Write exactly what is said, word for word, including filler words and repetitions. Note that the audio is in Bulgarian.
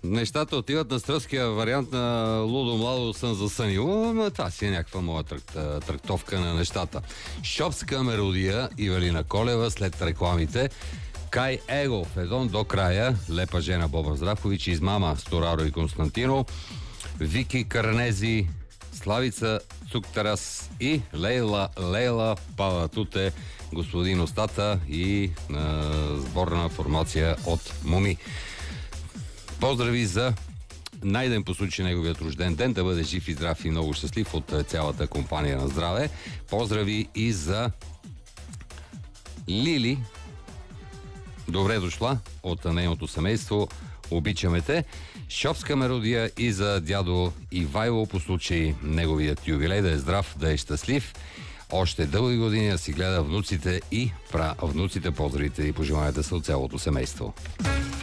нещата отиват на стръския вариант на Лудо Младо съм засънило, но това си е някаква моя тракт, трактовка на нещата. Шопска мелодия, Ивелина Колева след рекламите. Кай Его, Федон до края, Лепа жена Бобър Здравкович, Измама Стораро и Константино, Вики Карнези, Славица Цуктарас и Лейла Лейла Палатуте, господин Остата и е, сборна формация от Моми. Поздрави за Найден по случай неговият рожден ден, да бъде жив и здрав и много щастлив от цялата компания на здраве. Поздрави и за Лили. Добре дошла от нейното семейство. Обичаме те. Шопска мелодия и за дядо Ивайло по случай неговият юбилей, да е здрав, да е щастлив. Още дълги години да си гледа внуците и пра внуците. Поздравите и пожеланията са от цялото семейство.